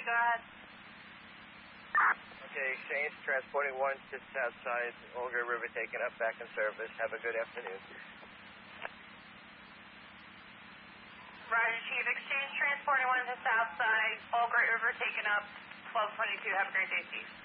go ahead. Okay, Exchange transporting 1 just outside Old Great River taken up, back in service. Have a good afternoon. Roger, Chief. Exchange transporting 1 just outside Old Great River taken up, 1222. Have a great day, Chief.